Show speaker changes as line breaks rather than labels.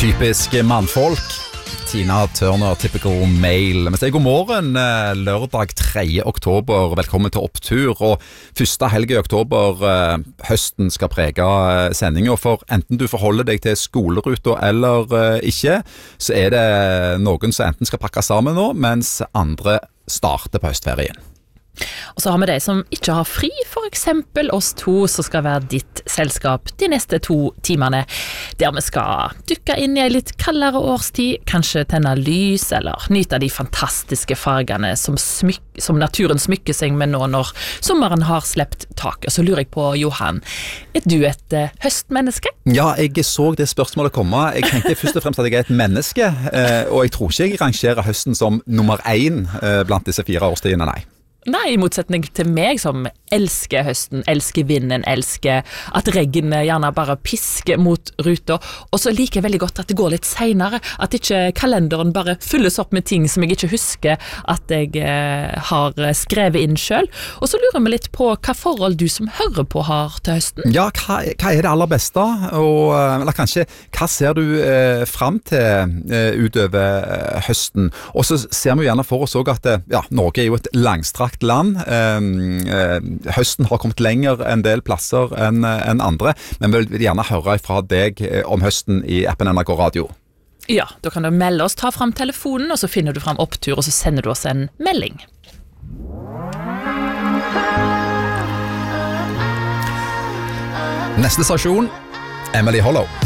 Typisk mannfolk. Tina Turner, typical male. Vi sier god morgen, lørdag 3. oktober. Velkommen til opptur. Og første helg i oktober, høsten skal prege sendingen. For enten du forholder deg til skoleruta eller ikke, så er det noen som enten skal pakke sammen nå, mens andre starter på høstferien.
Og så har vi de som ikke har fri, for eksempel oss to, som skal være ditt selskap de neste 2 timene, der vi skal dykke inn i en litt kaldere årstid, kanskje tenne lys, eller nyte de fantastiske fargene som naturen smykker seg med nå når sommeren har slept taket. Og så lurer jeg på, Johan, er du et høstmenneske?
Ja, jeg så det spørsmålet komme. Jeg tenkte først og fremst at jeg er et menneske, og jeg tror ikke jeg rangerer høsten som nummer 1 blant disse 4 årstidene, nei.
Nei, i motsetning til meg som elsker høsten, elsker vinden, elsker at regnet gjerne bare pisker mot ruta, og så liker jeg veldig godt at det går litt senere, at ikke kalenderen bare fylles opp med ting som jeg ikke husker at jeg har skrevet inn selv. Og så lurer vi litt på hva forhold du som hører på har til høsten.
Ja, hva er det aller beste? Eller kanskje, hva ser du frem til utover høsten? Og så ser vi gjerne for oss også at Norge er jo et langstrakt land. Høsten har kommet lenger en del plasser enn andre, men vi vil gjerne høre fra deg om høsten i appen NRK Radio.
Ja, da kan du melde oss, ta frem telefonen, og så finner du frem opptur, og så sender du oss en melding.
Neste stasjon, Emily Hollow.